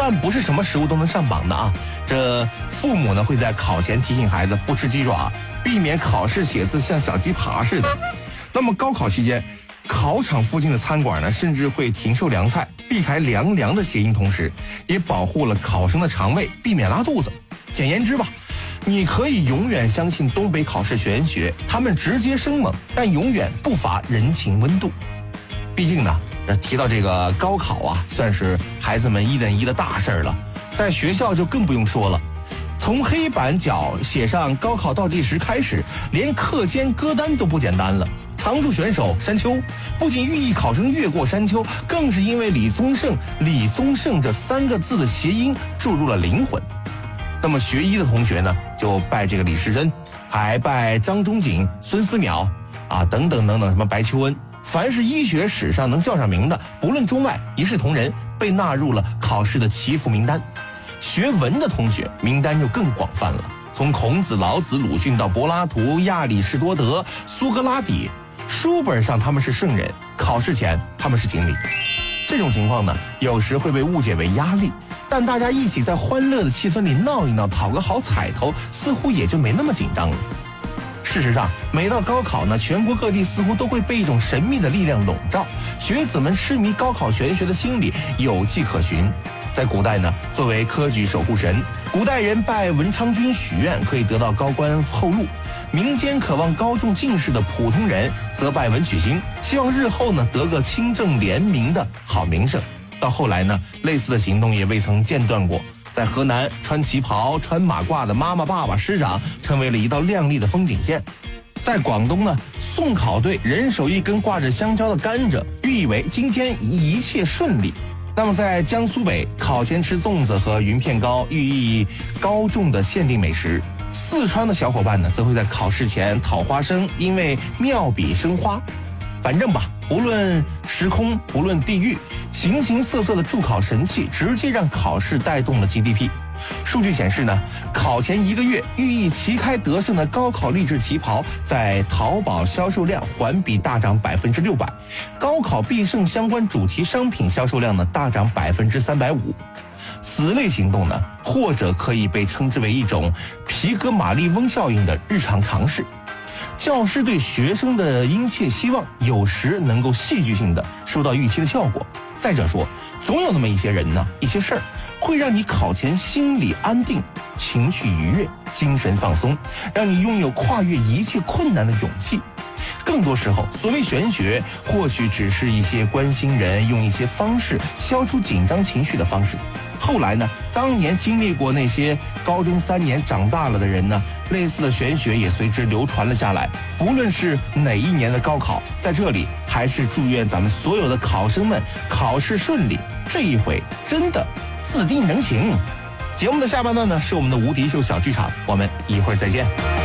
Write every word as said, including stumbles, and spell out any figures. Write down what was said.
但不是什么食物都能上榜的啊。这父母呢会在考前提醒孩子不吃鸡爪，避免考试写字像小鸡爬似的。那么高考期间，考场附近的餐馆呢，甚至会停售凉菜，避开凉凉的谐音，同时也保护了考生的肠胃，避免拉肚子。简言之吧，你可以永远相信东北考试玄学，他们直接生猛，但永远不乏人情温度。毕竟呢，提到这个高考啊，算是孩子们一等一的大事儿了。在学校就更不用说了，从黑板角写上高考倒计时开始，连课间歌单都不简单了。常驻选手山丘不仅寓意考生越过山丘，更是因为李宗盛李宗盛这三个字的谐音注入了灵魂。那么学医的同学呢，就拜这个李时珍，还拜张仲景、孙思邈啊等等等等，什么白求恩，凡是医学史上能叫上名的，不论中外，一视同仁，被纳入了考试的祈福名单。学文的同学名单就更广泛了，从孔子、老子、鲁迅到柏拉图、亚里士多德、苏格拉底，书本上他们是圣人，考试前他们是锦鲤。这种情况呢，有时会被误解为压力，但大家一起在欢乐的气氛里闹一闹，讨个好彩头，似乎也就没那么紧张了。事实上，每到高考呢，全国各地似乎都会被一种神秘的力量笼罩，学子们痴迷高考玄学的心理有迹可循。在古代呢，作为科举守护神，古代人拜文昌君许愿可以得到高官厚禄，民间渴望高中进士的普通人则拜文曲星，希望日后呢得个清正廉明的好名声。到后来呢，类似的行动也未曾间断过。在河南，穿旗袍穿马褂的妈妈爸爸师长成为了一道亮丽的风景线。在广东呢，送考队人手一根挂着香蕉的甘蔗，寓意为今天一切顺利。那么在江苏北，考前吃粽子和云片糕，寓意高中的限定美食。四川的小伙伴呢，则会在考试前讨花生，因为妙笔生花。反正吧，不论时空，不论地域，形形色色的助考神器直接让考试带动了 G D P。数据显示呢，考前一个月寓意旗开得胜的高考励志旗袍在淘宝销售量环比大涨百分之六百，高考必胜相关主题商品销售量呢大涨百分之三百五。此类行动呢，或者可以被称之为一种皮革马利翁效应的日常尝试。教师对学生的殷切希望，有时能够戏剧性的收到预期的效果。再者说，总有那么一些人呢，一些事儿，会让你考前心理安定，情绪愉悦，精神放松，让你拥有跨越一切困难的勇气。更多时候，所谓玄学，或许只是一些关心人用一些方式消除紧张情绪的方式。后来呢，当年经历过那些高中三年长大了的人呢，类似的玄学也随之流传了下来。不论是哪一年的高考，在这里还是祝愿咱们所有的考生们考试顺利，这一回真的自定能行。节目的下半段呢，是我们的无敌秀小剧场，我们一会儿再见。